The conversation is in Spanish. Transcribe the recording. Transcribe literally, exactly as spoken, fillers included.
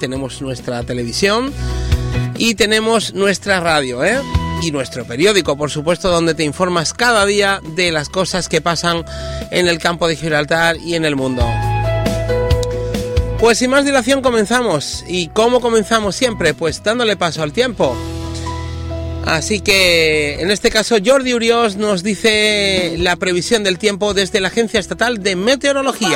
tenemos nuestra televisión y tenemos nuestra radio, ¿eh? Y nuestro periódico, por supuesto, donde te informas cada día de las cosas que pasan en el campo de Gibraltar y en el mundo. Pues sin más dilación comenzamos. ¿Y cómo comenzamos siempre? Pues dándole paso al tiempo. Así que en este caso Jordi Uriós nos dice la previsión del tiempo desde la Agencia Estatal de Meteorología.